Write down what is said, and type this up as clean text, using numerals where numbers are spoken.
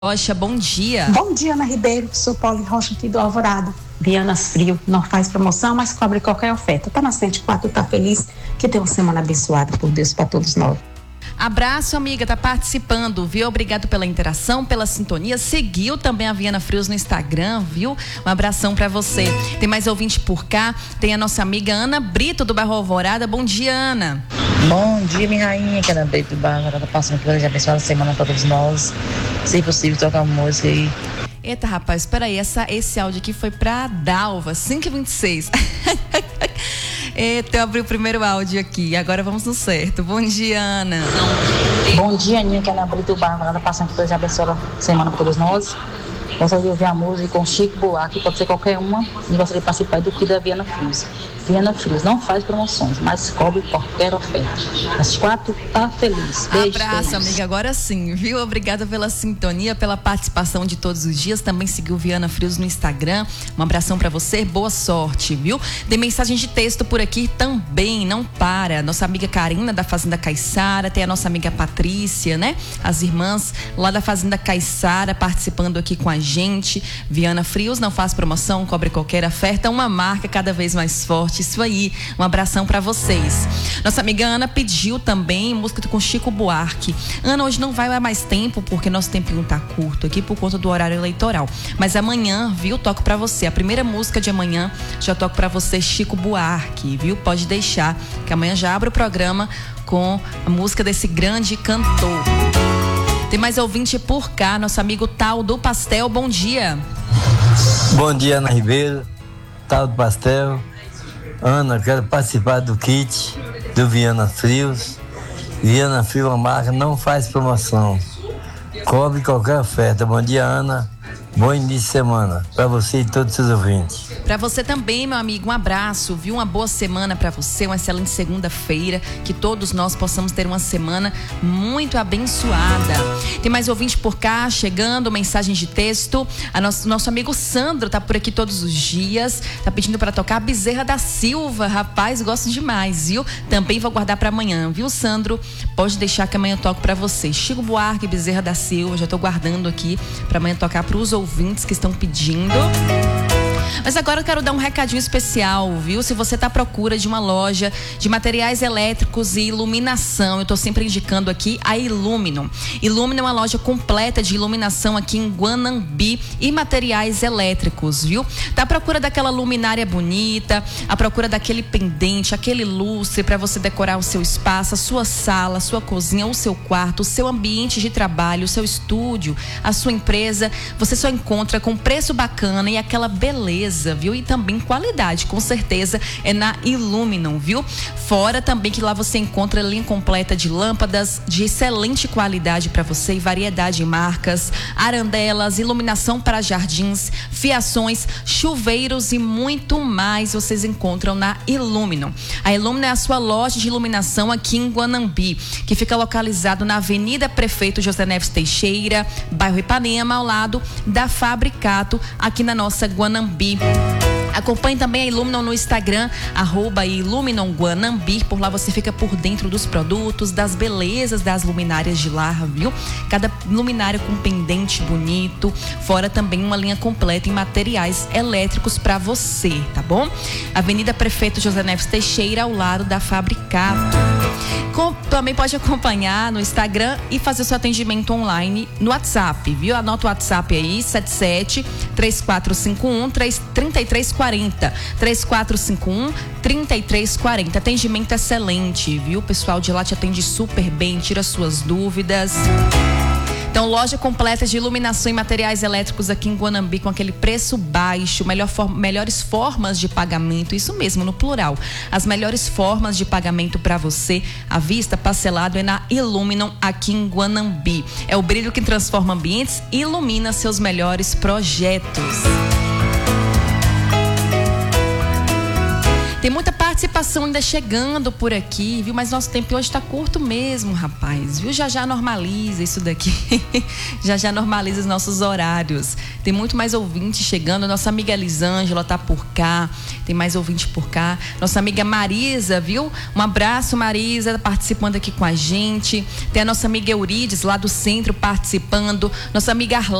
Rocha, bom dia. Bom dia, Ana Ribeiro. Sou Paulo Rocha aqui do Alvorada. Vianas Frio não faz promoção, mas cobre qualquer oferta. Tá na 104, tá feliz. Que tem uma semana abençoada por Deus para todos nós. Abraço, amiga, tá participando, viu? Obrigado pela interação, pela sintonia. Seguiu também a Viana Frios no Instagram, viu? Um abração pra você. Tem mais ouvinte por cá, tem a nossa amiga Ana Brito do bairro Alvorada. Bom dia, Ana. Bom dia, minha rainha, que é Ana Brito do bairro Alvorada, passando por hoje, abençoada semana pra todos nós. Se possível, tocar uma música aí. Eita, rapaz, espera aí, esse áudio aqui foi pra Dalva, 5h26. Eita, eu abri o primeiro áudio aqui, agora vamos no certo. Bom dia, Ana. Bom dia, Aninha, que é Ana Brito do bairro Alvorada, passando por hoje, abençoada semana pra todos nós. Gostaria de ouvir a música com Chico Buarque, pode ser qualquer uma, e gostaria de participar do que da Viana Frios. Viana Frios não faz promoções, mas cobre qualquer oferta. Às 4, tá feliz. Beijo. Abraço, amiga, agora sim, viu? Obrigada pela sintonia, pela participação de todos os dias. Também seguiu Viana Frios no Instagram. Um abração pra você, boa sorte, viu? Tem mensagem de texto por aqui também, não para. Nossa amiga Karina da Fazenda Caiçara, tem a nossa amiga Patrícia, né? As irmãs lá da Fazenda Caiçara participando aqui com a gente. Viana Frios não faz promoção, cobre qualquer oferta, uma marca cada vez mais forte. Isso aí, um abração pra vocês. Nossa amiga Ana pediu também música com Chico Buarque. Ana, hoje não vai mais tempo porque nosso tempinho tá curto aqui por conta do horário eleitoral, mas amanhã, viu, toco pra você a primeira música de amanhã, já toco pra você Chico Buarque, viu? Pode deixar que amanhã já abro o programa com a música desse grande cantor. Tem mais ouvinte por cá, nosso amigo Tal do Pastel, bom dia. Bom dia, Ana Ribeiro, Tal do Pastel. Ana, quero participar do kit do Viana Frios. Viana Frio, a marca, não faz promoção, cobre qualquer oferta. Bom dia, Ana. Bom início de semana para você e todos os seus ouvintes. Para você também, meu amigo, um abraço, viu? Uma boa semana para você, uma excelente segunda-feira, que todos nós possamos ter uma semana muito abençoada. Tem mais ouvinte por cá, chegando, mensagens de texto. Nosso amigo Sandro tá por aqui todos os dias, tá pedindo para tocar a Bezerra da Silva. Rapaz, gosto demais, viu? Também vou guardar para amanhã, viu, Sandro? Pode deixar que amanhã eu toco para você. Chico Buarque, Bezerra da Silva, já tô guardando aqui para amanhã tocar para os ouvintes que estão pedindo. Mas agora eu quero dar um recadinho especial, viu? Se você está à procura de uma loja de materiais elétricos e iluminação, eu estou sempre indicando aqui a Illuminum. Illuminum é uma loja completa de iluminação aqui em Guanambi e materiais elétricos, viu? Tá à procura daquela luminária bonita, à procura daquele pendente, aquele lustre para você decorar o seu espaço, a sua sala, a sua cozinha, o seu quarto, o seu ambiente de trabalho, o seu estúdio, a sua empresa. Você só encontra com preço bacana e aquela beleza, viu? E também qualidade, com certeza, é na Illuminum, viu? Fora também que lá você encontra a linha completa de lâmpadas de excelente qualidade para você e variedade de marcas, arandelas, iluminação para jardins, fiações, chuveiros e muito mais vocês encontram na Illuminum. A Illuminum é a sua loja de iluminação aqui em Guanambi, que fica localizado na Avenida Prefeito José Neves Teixeira, bairro Ipanema, ao lado da Fabricato, aqui na nossa Guanambi. Acompanhe também a Illuminum no Instagram, @IlluminumGuanambi. Por lá você fica por dentro dos produtos, das belezas das luminárias de lá, viu? Cada luminária com pendente bonito, fora também uma linha completa em materiais elétricos para você, tá bom? Avenida Prefeito José Neves Teixeira, ao lado da Fabricato. Também pode acompanhar no Instagram e fazer o seu atendimento online no WhatsApp, viu? Anota o WhatsApp aí, 77-3451-3340. 3451-3340. Atendimento excelente, viu? O pessoal de lá te atende super bem, tira suas dúvidas. Então, loja completa de iluminação e materiais elétricos aqui em Guanambi com aquele preço baixo, melhores formas de pagamento, isso mesmo, no plural. As melhores formas de pagamento para você, à vista, parcelado, é na Illuminum aqui em Guanambi. É o brilho que transforma ambientes e ilumina seus melhores projetos. Tem muita participação participação ainda chegando por aqui, viu? Mas nosso tempo hoje está curto mesmo, rapaz, viu? Já normaliza isso daqui. já normaliza os nossos horários. Tem muito mais ouvintes chegando. Nossa amiga Elisângela tá por cá. Tem mais ouvintes por cá. Nossa amiga Marisa, viu? Um abraço, Marisa, participando aqui com a gente. Tem a nossa amiga Eurides, lá do centro, participando. Nossa amiga